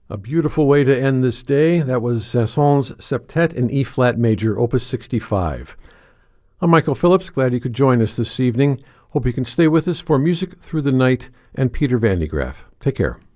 A beautiful way to end this day. That was Saint-Saëns Septet in E-flat major, Opus 65. I'm Michael Phillips. Glad you could join us this evening. Hope you can stay with us for Music Through the Night and Peter Van de Graaff. Take care.